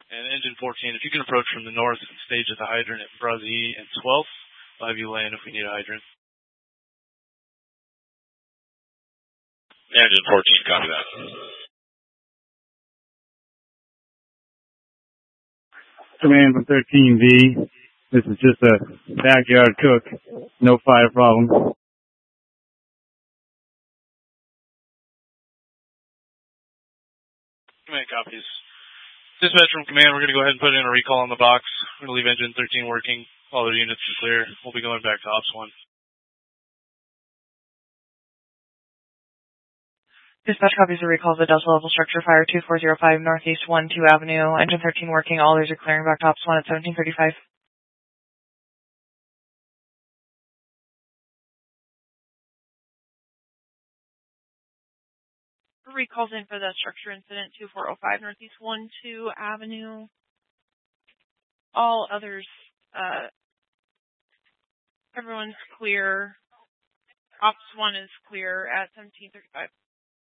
And engine 14, if you can approach from the north, stage at the hydrant at Brazee and 12th. We'll have you land if we need a hydrant. Engine 14, copy that. Command from 13V. This is just a backyard cook. No fire problem. Command copies. Dispatch from command, we're going to go ahead and put in a recall on the box. We're going to leave engine 13 working. All their units are clear. We'll be going back to Ops 1. Dispatch copies the recalls of Delta level structure fire 2405 Northeast 12 Avenue. Engine 13 working. All others are clearing back to Ops 1 at 1735. Recalls in for the structure incident 2405 Northeast 12 Avenue. All others, everyone's clear. Ops 1 is clear at 1735.